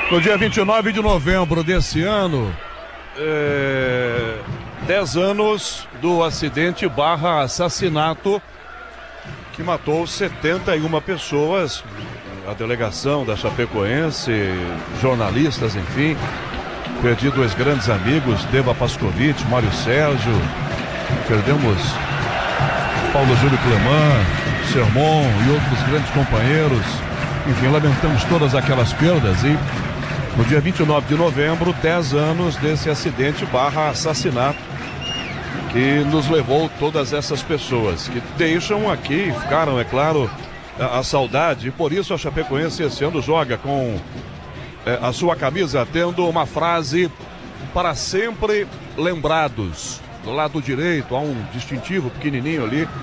No dia 29 de novembro desse ano, 10 anos do acidente / assassinato que matou 71 pessoas. A delegação da Chapecoense, jornalistas, enfim. Perdi 2 grandes amigos, Deva Pascovitch, Mário Sérgio. Perdemos Paulo Júlio Cleman, Sermon e outros grandes companheiros. Enfim, lamentamos todas aquelas perdas e no dia 29 de novembro, 10 anos desse acidente / assassinato que nos levou todas essas pessoas que deixam aqui, ficaram, é claro, a saudade. E por isso a Chapecoense esse ano joga com a sua camisa tendo uma frase: para sempre lembrados. Do lado direito há um distintivo pequenininho ali